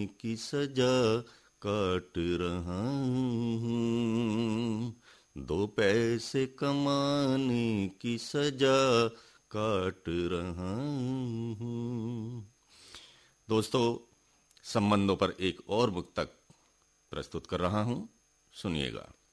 की सजा काट रहा हूँ, 2 पैसे कमाने की सजा काट रहा हूँ। दोस्तों, संबंधों पर एक और मुक्तक प्रस्तुत कर रहा हूँ, सुनिएगा।